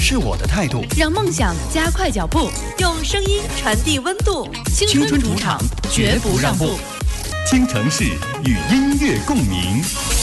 是我的态度。 让梦想加快脚步， 用声音传递温度。 青春主场，绝不让步。倾城市与音乐共鸣。